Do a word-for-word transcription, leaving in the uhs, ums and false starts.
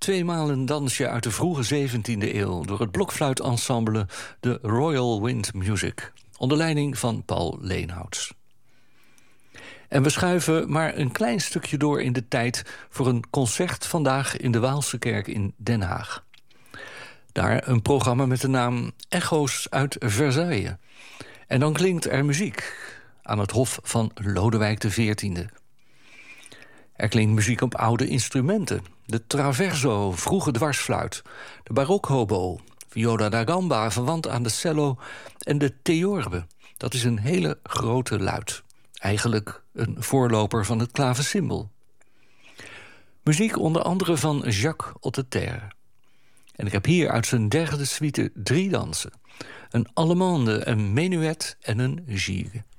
tweemaal een dansje uit de vroege zeventiende eeuw door het blokfluitensemble de Royal Wind Music, onder leiding van Paul Leenhouts. En we schuiven maar een klein stukje door in de tijd voor een concert vandaag in de Waalse Kerk in Den Haag. Daar een programma met de naam Echo's uit Versailles. En dan klinkt er muziek aan het hof van Lodewijk de veertiende. Er klinkt muziek op oude instrumenten. De traverso, vroege dwarsfluit, de barokhobo, viola da gamba, verwant aan de cello, en de theorbe. Dat is een hele grote luid. Eigenlijk een voorloper van het klavecimbal. Muziek onder andere van Jacques Otteterre. En ik heb hier uit zijn derde suite drie dansen. Een allemande, een menuet en een gigue.